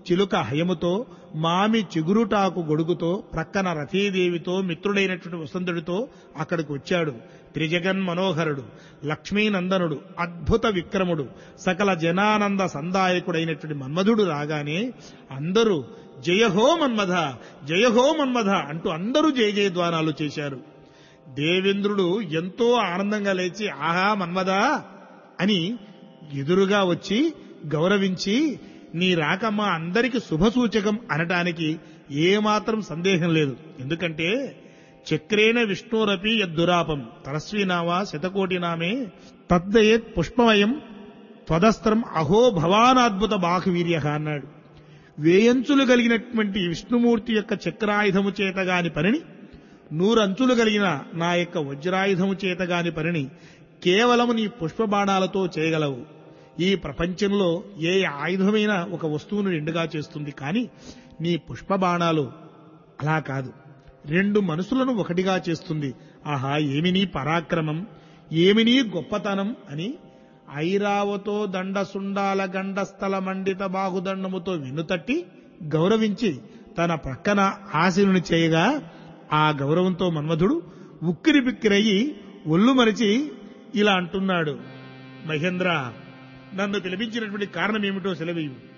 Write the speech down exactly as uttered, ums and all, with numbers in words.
చిలుక హయముతో, మామి చిగురుటాకు గొడుగుతో, ప్రక్కన రతీదేవితో, మిత్రుడైనటువంటి వసంతుడితో అక్కడికి వచ్చాడు. త్రిజగన్ మనోహరుడు, లక్ష్మీనందనుడు, అద్భుత విక్రముడు, సకల జనానంద సందాయకుడైనటువంటి మన్మధుడు రాగానే అందరూ జయహో మన్మథ, జయహో మన్మథ అంటూ అందరూ జయ జయధ్వానాలు చేశారు. దేవేంద్రుడు ఎంతో ఆనందంగా లేచి ఆహా మన్మథ అని ఎదురుగా వచ్చి గౌరవించి, నీ రాక మా అందరికి శుభసూచకం అనటానికి ఏమాత్రం సందేహం లేదు. ఎందుకంటే చక్రేణ విష్ణోరపి యద్దురాపం తరస్వీనావా శతకోటి నామే తద్దయేత్ పుష్పమయం త్వదస్త్రం అహో భవానాద్భుత బాహువీర్య అన్నాడు. వేయంచులు కలిగినటువంటి విష్ణుమూర్తి యొక్క చక్రాయుధము చేతగాని పనిని, నూరంచులు కలిగిన నా యొక్క వజ్రాయుధము చేతగాని పనిని కేవలము నీ పుష్పబాణాలతో చేయగలవు. ఈ ప్రపంచంలో ఏ ఆయుధమైనా ఒక వస్తువును రెండుగా చేస్తుంది, కానీ నీ పుష్పబాణాలు అలా కాదు, రెండు మనసులను ఒకటిగా చేస్తుంది. ఆహా ఏమి నీ పరాక్రమం, ఏమి నీ గొప్పతనం అని ఐరావతో దండసుండాల గండస్థల మండిత బాహుదండముతో వెన్నుతట్టి గౌరవించి తన ప్రక్కన ఆశీనుని చేయగా, ఆ గౌరవంతో మన్మధుడు ఉక్కిరి బిక్కిరయ్యి ఒళ్ళు మరిచి ఇలా అంటున్నాడు, మహేంద్ర, నన్ను పిలిపించినటువంటి కారణం ఏమిటో సెలవీయు.